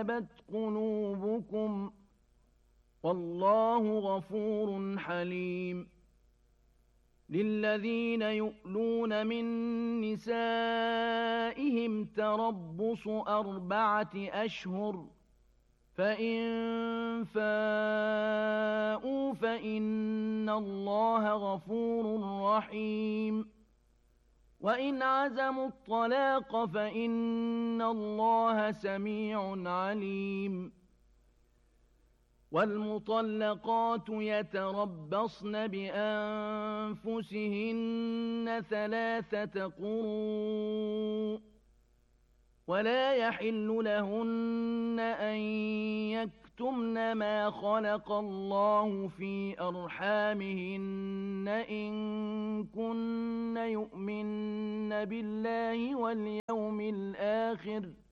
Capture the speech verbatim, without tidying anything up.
ذهبت قلوبكم والله غفور حليم. للذين يؤلون من نسائهم تربص أربعة أشهر فإن فاءوا فإن الله غفور رحيم. وإن عزموا الطلاق فإن الله سميع عليم. والمطلقات يتربصن بأنفسهن ثلاثة قروء ولا يحل لهن أن يكتمن ما خلق الله في أرحامهن إن كن يؤمن بالله واليوم الآخر